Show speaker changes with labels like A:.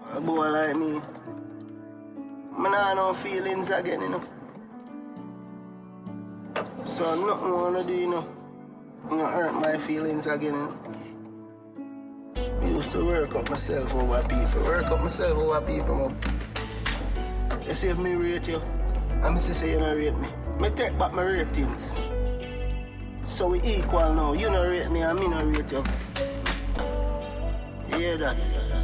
A: A boy like me, I nah no feelings again, you know. So nothing wanna do, you know. Not hurt my feelings again, you know. I used to work up myself over people. You see if me rate you, and me say you don't rate me. Me take back my ratings. So we equal now. You don't rate me and me don't rate you. You hear that?